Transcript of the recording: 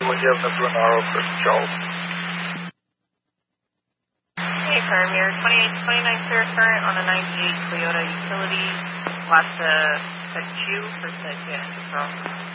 Yes, that's Renaro, Chris Charles. Hey, firm, you're 2829 clear current on a 98 Toyota Utility. Watch the set Q for set J.